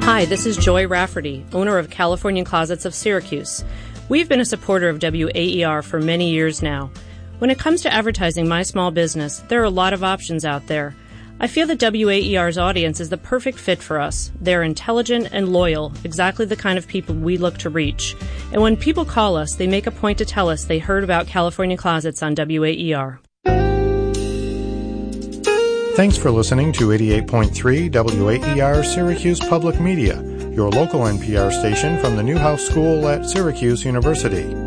Hi, this is Joy Rafferty, owner of California Closets of Syracuse. We've been a supporter of WAER for many years now. When it comes to advertising my small business, there are a lot of options out there. I feel that WAER's audience is the perfect fit for us. They're intelligent and loyal, exactly the kind of people we look to reach. And when people call us, they make a point to tell us they heard about California Closets on WAER. Thanks for listening to 88.3 WAER Syracuse Public Media, your local NPR station from the Newhouse School at Syracuse University.